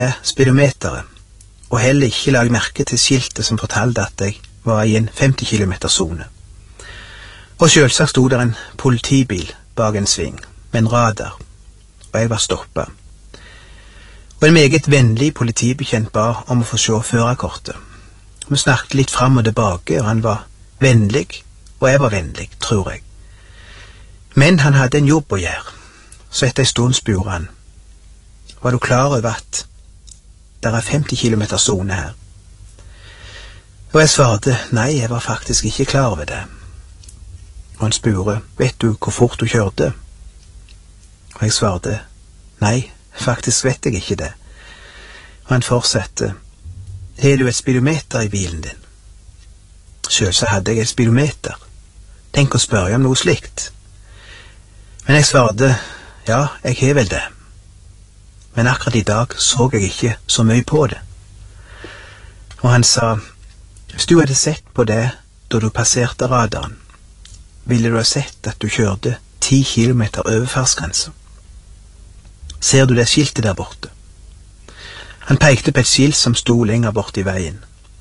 speedometeret, og heller ikke lag merke til skiltet som fortalte at jeg var i en 50 km-zone. Og selvsagt stod der en politibil bak en sving, med en radar, og jeg var stoppet. Og en meget vennlig politibetjent ba om å få se førerkortet. Vi snakket litt fram og tilbake, og han var vennlig, og jeg var vennlig, tror jeg. Men han hadde en jobb å gjøre, så etter en stund spurte han, var du klar over at det er 50 km-zone her? Og jeg svarte, nei, jeg var faktisk ikke klar over det. Og han spurte, vet du hvor fort du kjørte? Og jeg svarte, nei, faktisk vet jeg ikke det. Og han fortsatte, har du et speedometer i bilen din? Selvsagt hadde jeg et speedometer. Tenk å spørre om noe slikt. Men jeg svarte, ja, jeg har vel det. Men akkurat i dag så jeg ikke så mye på det. Og han sa, hvis du hadde sett på det da du passerte radaren, ville du ha sett at du kjørte 10 km over fartsgrensen. Ser du det skiltet der borte? Han pekte på et skilt som sto lenger bort i veien.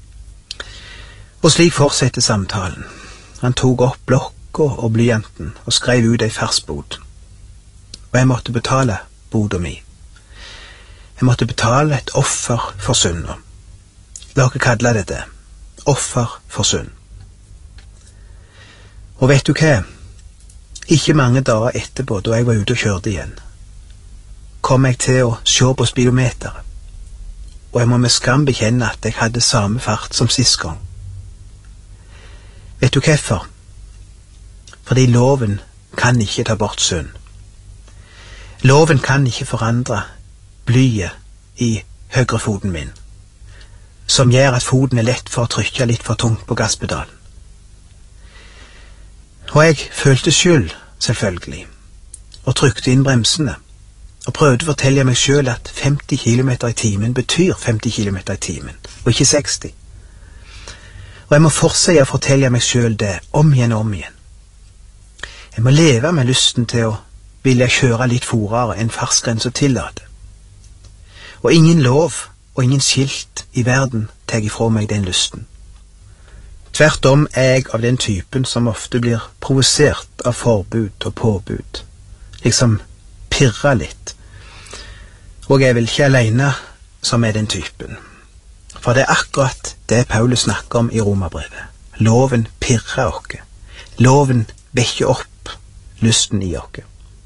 Og slik fortsatte samtalen. Han tok opp blokka og blyanten og skrev ut ei fartsbot. Og jeg måtte betale boda mi. Jeg måtte betale et offer for synda. Dere kaller det det. Offer for synd. Og vet du hva? Ikke mange dager etterpå, da jeg var ute og kjørte igjen, kom jeg til å se på speedometeret. Og jeg må med skam bekjenne at jeg hadde samme fart som sist gang. Vet du hvorfor? Fordi loven kan ikke ta bort synd. Loven kan ikke forandre blyet i høyrefoten min, som gjør at foten er lett for å trykke litt for tungt på gasspedalen. Og jeg følte skyld, selvfølgelig, og trykte inn bremsene, og prøvde å fortelle meg selv at 50 km i timen betyr 50 km i timen, og ikke 60. Og jeg må fortsette å fortelle meg selv det, om igjen og om igjen. Jeg må leve med lysten til å ville kjøre litt fortere enn fartsgrensen tillater. Og ingen lov og ingen skilt i verden tar ifra meg den lysten. Tvert om er jeg av den typen som ofte blir provosert av forbud og påbud, liksom pirrer litt. Og jeg er vel ikke alene som er den typen. For det er akkurat det Paulus snakker om i Romerbrevet. Loven pirrer oss. Loven vekker opp lysten i oss.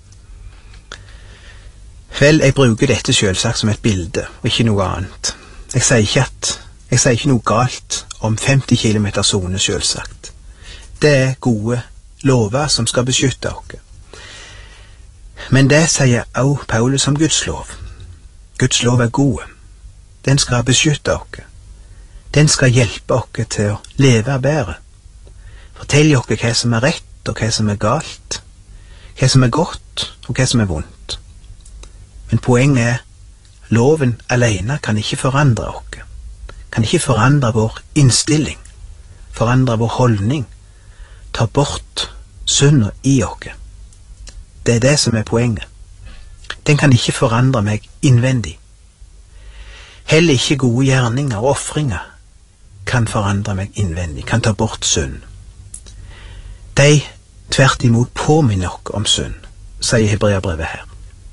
Vel, jeg bruker dette selvsagt som et bilde, og ikke noe annet. Jeg sier ikke noe galt om 50 km-zone selvsagt. Det er gode lover som skal beskytte oss. Men det sier også Paulus om Guds lov. Guds lov er gode. Den skal beskytte oss. Den skal hjelpe oss til å leve bedre. Fortelle oss hva som er rett og hva som er galt, hva som er godt og hva som er vondt. Men poenget er, loven alene kan ikke forandre oss, kan ikke forandre vår innstilling, forandre vår holdning, ta bort synda i oss. Det er det som er poenget. Den kan ikke forandre meg innvendig. Heller ikke gode gjerninger og ofringer kan forandre meg innvendig, kan ta bort synd. De tvert imot påminner oss om synd, sier Hebreabrevet her.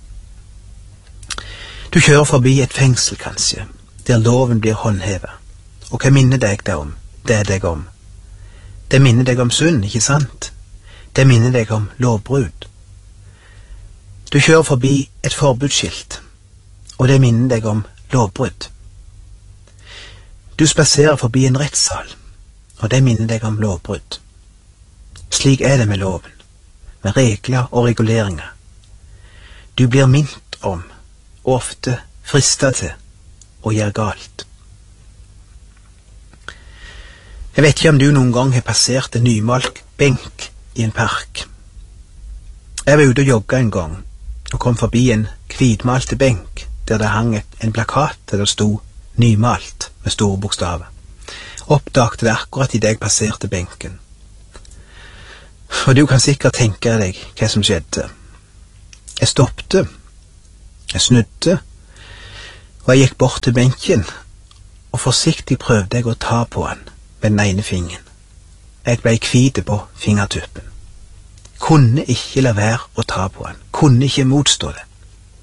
Du kjører forbi et fengsel kanskje, der loven blir håndhevet. Og hva minner deg det om? Det er deg om. Det minner deg om synd, ikke sant? Det minner deg om lovbrudd. Du kjører forbi et forbudsskilt, og det minner deg om lovbrudd. Du spaserer forbi en rettssal, og det minner deg om lovbrudd. Slik er det med loven, med regler og reguleringer. Du blir minnet om, og ofte fristet til, å gjøre galt. Jeg vet ikke om du noen gang har passert en nymalt benk i en park. Jeg var ute og jogget en gang, og kom forbi en hvitmalte benk, der det hang en plakat der det stod nymalt med store bokstaver. Oppdagte det akkurat i det jeg passerte benken. Og du kan sikkert tenke deg hva som skjedde. Jeg stoppte, jeg snudde, Og jeg gikk bort til benken, og forsiktig prøvde jeg å ta på han med den ene fingeren. Jeg ble hvit på fingertuppen. Kunne ikke la være å ta på han, kunne ikke motstå det.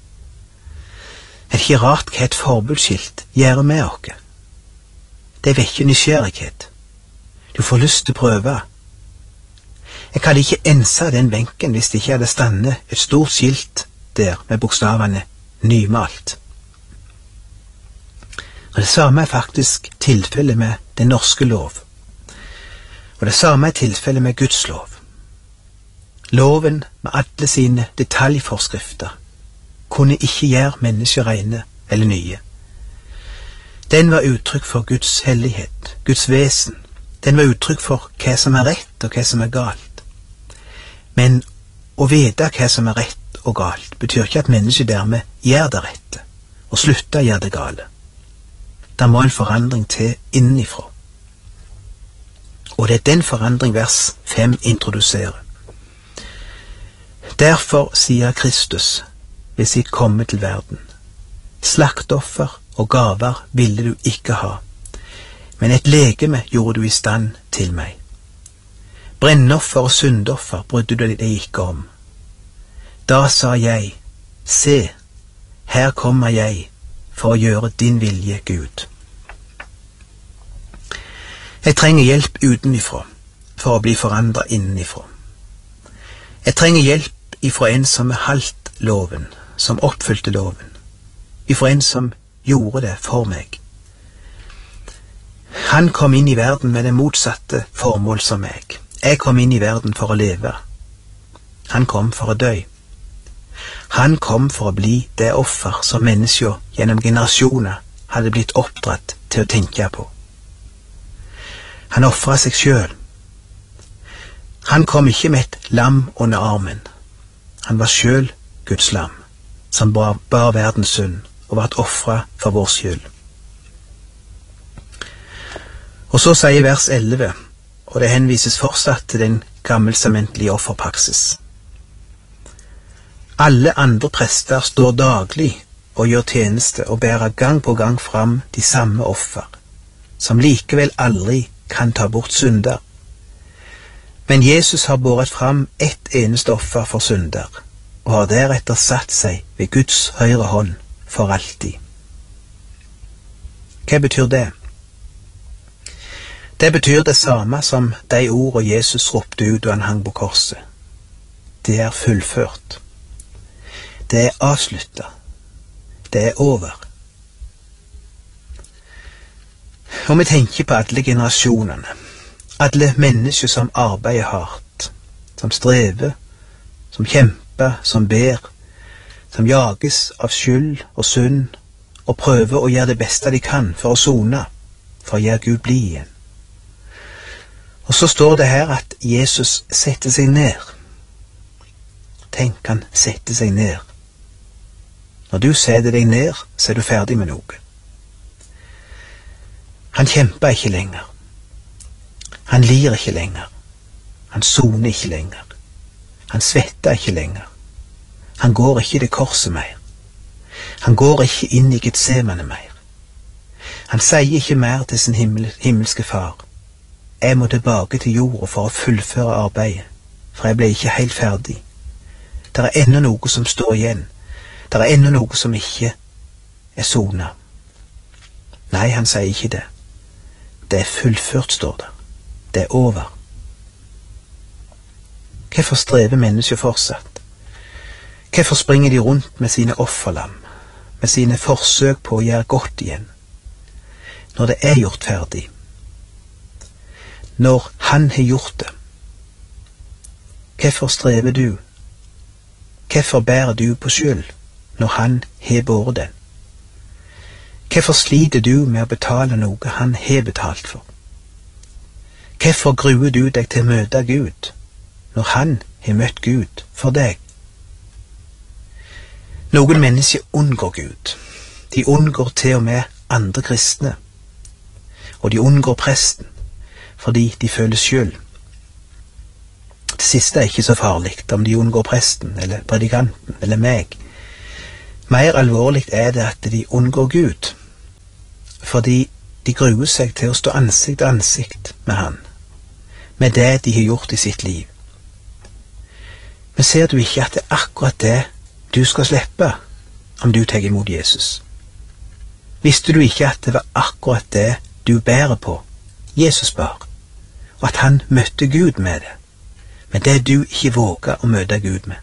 Er det ikke rart hva et forbudsskilt gjør med oss? Det vekker nysgjerrighet. Du får lyst til å prøve. Jeg hadde ikke ensa den benken hvis det ikke hadde stannet et stort skilt der med bokstavene nymalt. Og det samme er faktisk tilfellet med den norske lov. Og det samme er tilfellet med Guds lov. Loven med alle sine detaljforskrifter kunne ikke gjøre mennesker rene eller nye. Den var uttrykk for Guds hellighet, Guds vesen. Den var uttrykk for hva som er rett og hva som er galt. Men å vite hva som er rett og galt betyr ikke at mennesket dermed gjør det rette og slutter å gjøre det gale. Det må en forandring til innenfra. Og det er den forandring vers 5 introduserer. Derfor sier Kristus ved sitt komme til verden: Slaktoffer og gaver ville du ikke ha, men et legeme gjorde du i stand til meg. Brennoffer og syndoffer brydde du deg ikke om. Da sa jeg: Se, her kommer jeg for å gjøre din vilje, Gud. Jeg trenger hjelp utenifra for å bli forandret innenifra. Jeg trenger hjelp ifra en som holdt loven, som oppfylte loven, ifra en som gjorde det for meg. Han kom inn i verden med det motsatte formål som meg. Jeg kom inn i verden for å leve. Han kom for å dø. Han kom for å bli det offer som mennesker gjennom generasjoner hadde blitt oppdratt til å tenke på. Han offret seg selv. Han kom ikke med et lam under armen. Han var selv Guds lam, som bar verdens synd og ble offret for vår skyld. Og så sier vers 11, og det henvises fortsatt til den gammeltestamentlige offerpraksis: Alle andre prester står daglig og gjør tjeneste og bærer gang på gang fram de samme offer, som likevel aldri kan ta bort synder. Men Jesus har båret fram ett eneste offer for synder, og har deretter satt seg ved Guds høyre hånd for alltid. Hva betyr det? Det betyr det samme som de ordene Jesus ropte ut da han hang på korset. Det er fullført. Det er avsluttet. Det er over. Og vi tenker på alle generasjonene, alle mennesker som arbeider hardt, som strever, som kjemper, som ber, som jages av skyld og synd, og prøver å gjøre det beste de kan for å sone, for å gjøre Gud blid igjen. Og så står det her at Jesus setter seg ned. Tenk, han setter seg ned. Når du setter deg ned, så er du ferdig med noe. Han kjemper ikke lenger. Han lir ikke lenger. Han soner ikke lenger. Han svetter ikke lenger. Han går ikke til korset mer. Han går ikke inn i Getsemane mer. Han sier ikke mer til sin himmelske far: Jeg må tilbake til jorda for å fullføre arbeidet, for jeg ble ikke helt ferdig. Det er ennå noe som står igjen. Det er ennå noe som ikke er sonet. Nei, han sier ikke det. Det er fullført, står det. Det er over. Hvorfor strever mennesker fortsatt? Hvorfor springer de rundt med sine offerlam, med sine forsøk på å gjøre godt igjen, når det er gjort ferdig? Når han har gjort det. Hvorfor strever du? Hvorfor bærer du på skyld når han har båret den? Hvorfor sliter du med å betale noe han har betalt for? Hvorfor gruer du deg til å møte Gud når han har møtt Gud for deg? Noen mennesker unngår Gud. De unngår til og med andre kristne. Og de unngår presten fordi de føler skyld. Det siste er ikke så farlig, om de unngår presten, eller predikanten, eller meg. Mer alvorlig det at de unngår Gud, fordi de gruer seg til å stå ansikt til ansikt med han, med det de har gjort i sitt liv. Men ser du ikke at det akkurat det du skal slippe om du tar imot Jesus? Visste du ikke at det var akkurat det du bærer på, Jesus bar, og at han møtte Gud med det, men det du ikke våger å møte Gud med?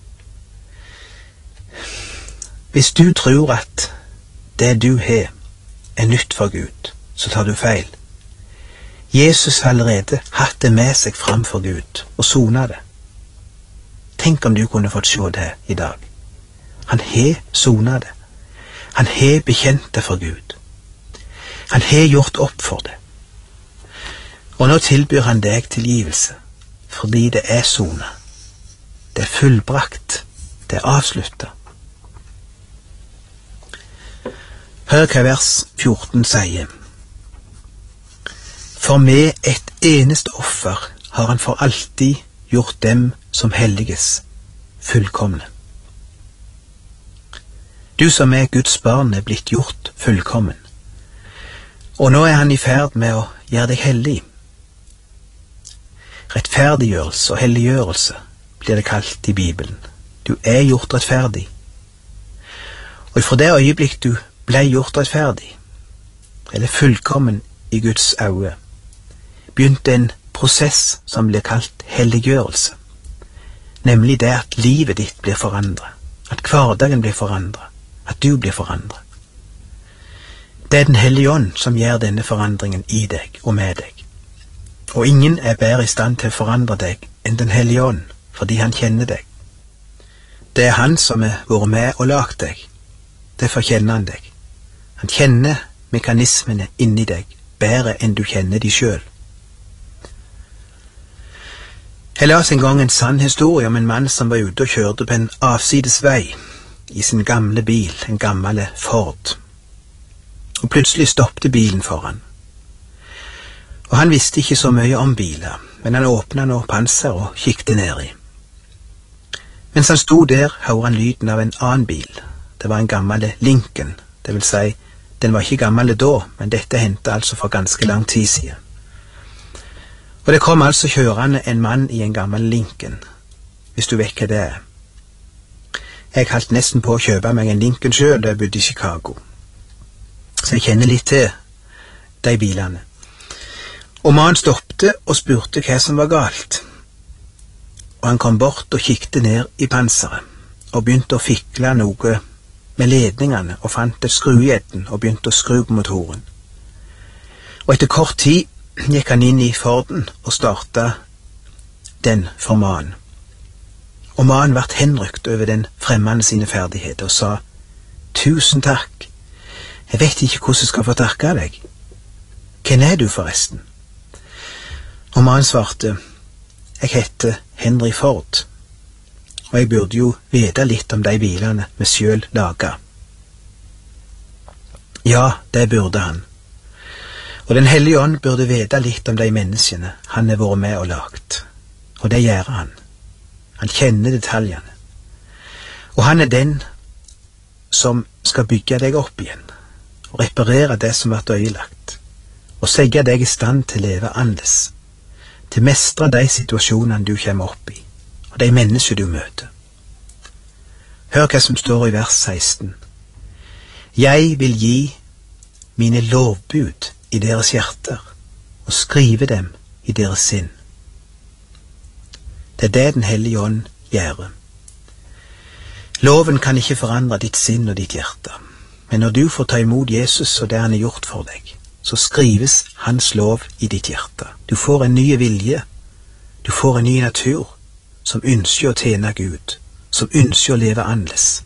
Hvis du tror at det du har nytt for Gud, så tar du feil. Jesus har allerede hatt det med seg framfor Gud og sonet det. Tenk om du kunne fått se det i dag. Han har sonet det. Han har bekjent det for Gud. Han har gjort opp for det. Og nå tilbyr han deg tilgivelse, fordi det er sonet. Det er fullbrakt. Det er avsluttet. Hør hva vers 14 sier. For med et eneste offer har han for alltid gjort dem som helliges fullkomne. Du som er Guds barn er blitt gjort fullkommen. Og nå er han i ferd med å gjøre deg hellig. Rettferdiggjørelse og helliggjørelse blir det kalt i Bibelen. Du er gjort rettferdig. Og fra det øyeblikk du ble gjort rettferdig, eller fullkommen i Guds øyne, begynte en prosess som blir kalt helliggjørelse. Nemlig det at livet ditt blir forandret, at hverdagen blir forandret, at du blir forandret. Det er Den hellige ånd som gjør denne forandringen i deg og med deg. Og ingen er bedre i stand til å forandre deg enn Den hellige ånd, fordi han kjenner deg. Det er han som har vært med og lagt deg. Derfor kjenner han deg. Han kjenner mekanismene inni deg bedre enn du kjenner de selv. Jeg las en gang en sann historie om en mann som var ute og kjørte på en avsides vei i sin gamle bil, en gammel Ford. Og plutselig stoppte bilen foran. Og han visste ikke så mye om biler, men han åpnet nå panser og kikket ned i. Mens han sto der, hørte han lyden av en annen bil. Det var en gammel Lincoln, det vil si, den var ikke gammel da, men dette hendte altså for ganske lang tid siden. Og det kom altså kjørende en mann i en gammel Lincoln, hvis du vet hva det er. Jeg holdt nesten på å kjøpe meg en Lincoln selv da jeg bodde i Chicago, så jeg kjenner litt til de bilene. Og mannen stoppte og spurte hva som var galt. Og han kom bort og kikket ned i panseret, og begynte å fikle noe med ledningene, og fant et skrujeten og begynte å skru på motoren. Og etter kort tid gikk han inn i Forden og startet den for mannen. Og mannen ble henrykt over den fremmede sine ferdigheter og sa, «Tusen takk, jeg vet ikke hvordan jeg skal få takke deg. Hvem er du forresten?» Og mannen svarte, «Jeg heter Henry Ford, og jeg burde jo vite litt om de bilene vi selv lager.» Ja, det burde han. Og Den hellige ånd burde vite litt om de menneskene han har vært med og lagt. Og det gjør han. Han kjenner detaljene. Og han er den som skal bygge deg opp igjen, og reparere det som har vært ødelagt, og sette deg i stand til å leve annerledes, til å mestre de situasjonene du kommer opp i, og de mennesker du møter. Hør hva som står i vers 16. «Jeg vil gi mine lovbud i deres hjerter, og skrive dem i deres sinn.» Det er det Den hellige ånd gjør. Loven kan ikke forandre ditt sinn og ditt hjerte, men når du får ta imot Jesus og det han har gjort for deg, så skrives hans lov i ditt hjerte. Du får en ny vilje, du får en ny natur, som ønsker å tjene Gud, som ønsker å leve annerledes.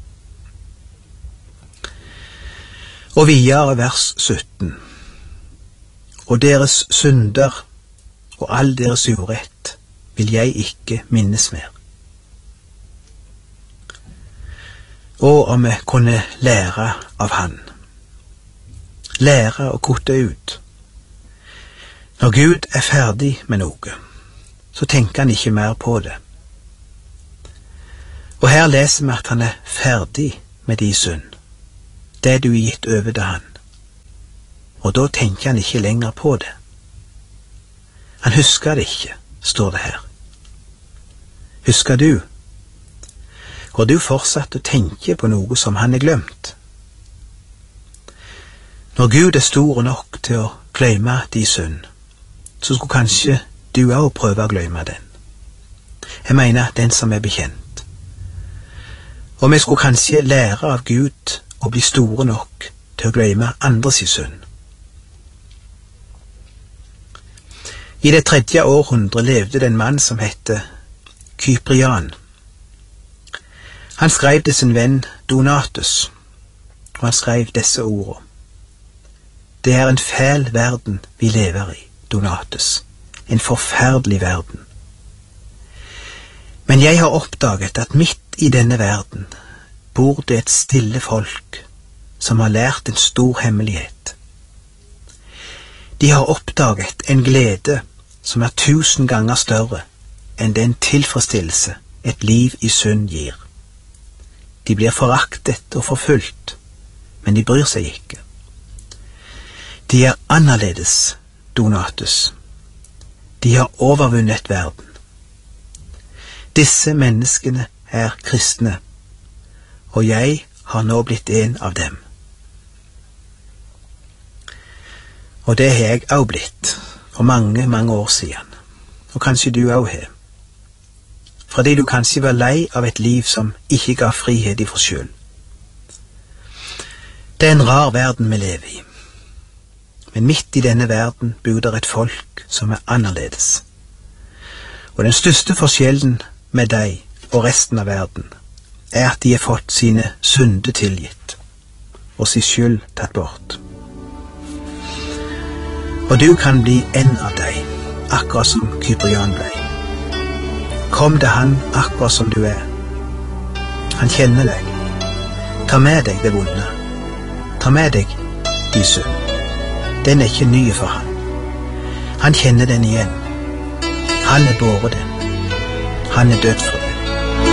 Og videre vers 17. «Og deres synder og all deres urett vil jeg ikke minnes mer.» Og om vi kunne lære av han. Lære å kutte ut. Når Gud er ferdig med noe, så tenker han ikke mer på det. Og her leser vi at han er ferdig med din synd, det du er gitt over til han. Og da tenker han ikke lenger på det. Han husker det ikke, står det her. Husker du? Går du fortsatt å tenke på noe som han er glemt? Når Gud er stor nok til å glemme din synd, så skulle kanskje du også prøve å glemme den. Jeg mener den som er bekjent. Og vi skulle kanskje lære av Gud å bli store nok til å glemme andres synd. I det 3. århundre levde det en mann som hette Kyprian. Han skrev til sin venn Donatus, og han skrev disse ordene. Det er en fæl verden vi lever i, Donatus. En forferdelig verden. Men jeg har oppdaget at midt i denne verden bor det et stille folk som har lært en stor hemmelighet. De har oppdaget en glede som er 1000 ganger større enn den tilfredsstillelse et liv i synd gir. De blir foraktet og forfulgt, men de bryr seg ikke. De er annerledes, Donatus. De har overvunnet verden. Disse menneskene er kristne, og jeg har nå blitt en av dem. Og det har jeg også blitt, for mange, mange år siden. Og kanskje du også har. Fordi du kanskje var lei av et liv som ikke ga frihet i for skyld. Det er en rar verden vi lever i. Men midt i denne verden bor det et folk som er annerledes. Og den største forskjellen med deg og resten av verden er at de har fått sine synder tilgitt og sin skyld tatt bort. Og du kan bli en av deg, akkurat som Kyprian ble. Kom til han akkurat som du er. Han kjenner deg. Ta med deg det vonde. Ta med deg din synd. Den er ikke ny for han. Han kjenner den igjen. Han er båret den. Han er død for den.